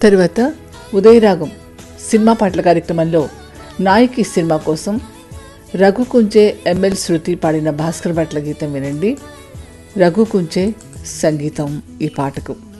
తరువాత ఉదయరాగం సినిమా పాటల కార్యక్రమంలో నాయకి సినిమా కోసం రఘు కుంచే ఎంఎల్ శృతి పాడిన భాస్కర్ భట్ల గీతం వినండి. రఘు కుంచే సంగీతం ఈ పాటకు.